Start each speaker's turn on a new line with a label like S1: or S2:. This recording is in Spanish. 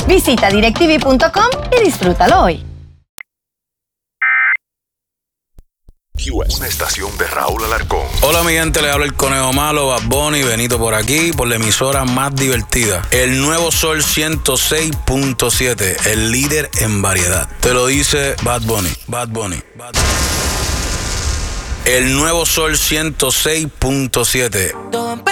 S1: Visita directv.com y disfrútalo hoy.
S2: Una estación de Raúl Alarcón.
S3: Hola mi gente, le habla el Conejo Malo, Bad Bunny, Benito por aquí, por la emisora más divertida. El Nuevo Sol 106.7, el líder en variedad. Te lo dice Bad Bunny, Bad Bunny, Bad Bunny. El Nuevo Sol 106.7.